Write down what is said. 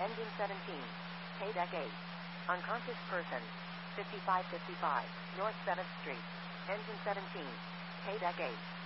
Engine 17. K-Deck 8. Unconscious person. 5555. North 7th Street. Engine 17. K-Deck 8.